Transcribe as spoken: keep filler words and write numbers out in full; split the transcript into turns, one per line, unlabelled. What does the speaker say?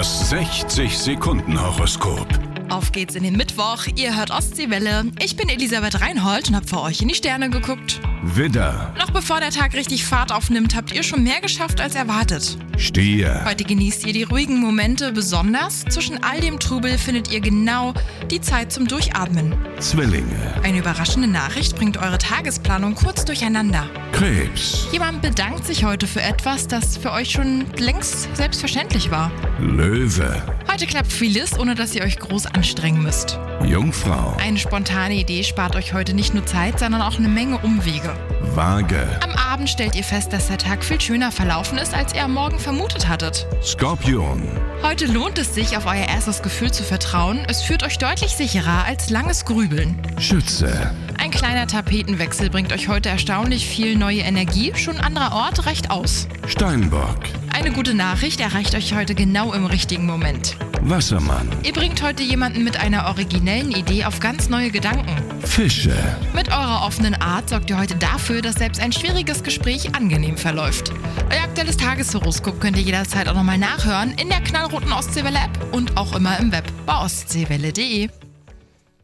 Das sechzig-Sekunden-Horoskop.
Auf geht's in den Mittwoch. Ihr hört Ostseewelle. Ich bin Elisabeth Reinhold und hab für euch in die Sterne geguckt.
Widder,
Noch bevor der Tag richtig Fahrt aufnimmt, habt ihr schon mehr geschafft als erwartet.
Stier,
Heute genießt ihr die ruhigen Momente besonders. Zwischen all dem Trubel findet ihr genau die Zeit zum Durchatmen.
Zwillinge,
Eine überraschende Nachricht bringt eure Tagesplanung kurz durcheinander.
Krebs,
Jemand bedankt sich heute für etwas, das für euch schon längst selbstverständlich war.
Löwe,
Heute klappt vieles, ohne dass ihr euch groß anstrengen müsst.
Jungfrau,
Eine spontane Idee spart euch heute nicht nur Zeit, sondern auch eine Menge Umwege.
Waage,
Am Abend stellt ihr fest, dass der Tag viel schöner verlaufen ist, als ihr am Morgen vermutet hattet.
Skorpion,
Heute lohnt es sich, auf euer erstes Gefühl zu vertrauen. Es führt euch deutlich sicherer als langes Grübeln.
Schütze,
Ein kleiner Tapetenwechsel bringt euch heute erstaunlich viel neue Energie. Schon ein anderer Ort reicht aus.
Steinbock,
Eine gute Nachricht erreicht euch heute genau im richtigen Moment.
Wassermann,
Ihr bringt heute jemanden mit einer originellen Idee auf ganz neue Gedanken.
Fische.
Mit eurer offenen Art sorgt ihr heute dafür, dass selbst ein schwieriges Gespräch angenehm verläuft. Euer aktuelles Tageshoroskop könnt ihr jederzeit auch nochmal nachhören in der knallroten Ostseewelle-App und auch immer im Web bei ostseewelle punkt de.